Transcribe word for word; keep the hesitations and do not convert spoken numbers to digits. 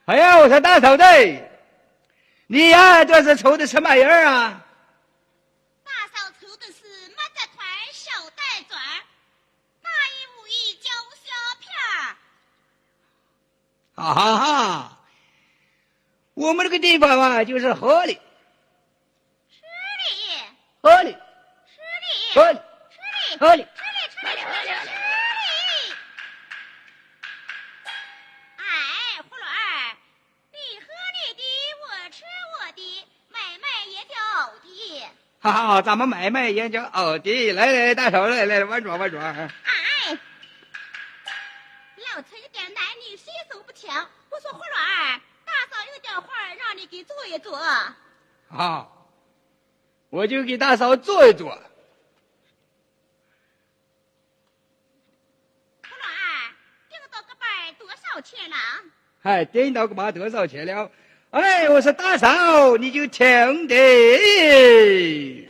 哎呀，我说大嫂子，你呀这是抽的什么人啊？ 大嫂抽的是马仔团小袋钻，那一无一叫虾片。 哈哈哈，我们这个地方啊，就是河里， 吃里， 河里， 吃里， 河里， 吃里， 河里。 吃里，吃里，吃里，吃里。哎，葫芦儿，你喝你的，我吃我的，买卖也叫的。 哈哈，咱们买卖也叫哦的，来来，大嫂，来来玩桌玩桌。 哎，老陈一点男女携手不强。我说葫芦儿，大嫂有点话让你给做一做。 啊，我就给大嫂做一做。 葫芦儿，订到个班多少钱了？ 哎，订到个班多少钱了？哎，我说大嫂，你就听得。